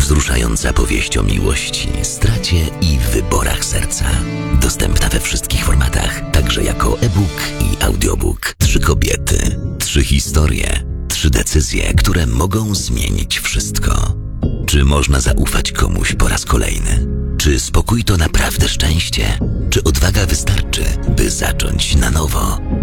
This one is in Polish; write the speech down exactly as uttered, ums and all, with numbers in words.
Wzruszająca powieść o miłości, stracie i wyborach serca. Dostępna we wszystkich formatach, także jako e-book i audiobook. Trzy kobiety, trzy historie, trzy decyzje, które mogą zmienić wszystko. Czy można zaufać komuś po raz kolejny? Czy spokój to naprawdę szczęście? Czy odwaga wystarczy, by zacząć na nowo?